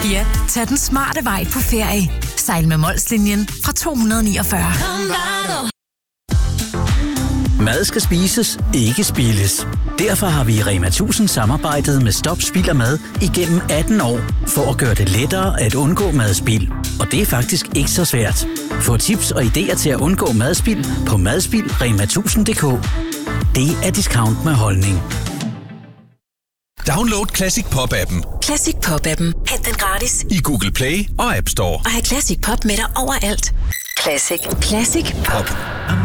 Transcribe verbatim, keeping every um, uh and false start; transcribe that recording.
Ja, tag den smarte vej på ferie. Sejl med Molslinjen fra to hundrede og niogfyrre. Mad skal spises, ikke spildes. Derfor har vi i Rema tusind samarbejdet med Stop Spild og Mad igennem atten år, for at gøre det lettere at undgå madspild. Og det er faktisk ikke så svært. Få tips og idéer til at undgå madspild på madspild punktum rema tusind punktum d k. Det er discount med holdning. Download Classic Pop-appen. Classic Pop-appen. Hent den gratis I Google Play og App Store. og have Classic Pop med dig overalt. Classic. Classic Pop.